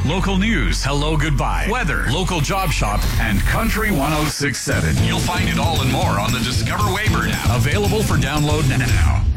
Local news, hello, goodbye, weather, local job shop, and Country 106.7. You'll find it all and more on the Discover Wayburn app. Available for download now.